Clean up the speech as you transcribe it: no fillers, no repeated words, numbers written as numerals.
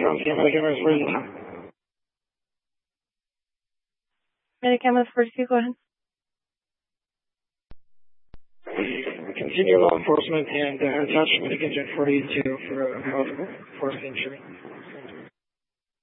Medicam is ready now. Medicam is 42, go ahead. Continue law enforcement and attach Medicam 42 for forced injury.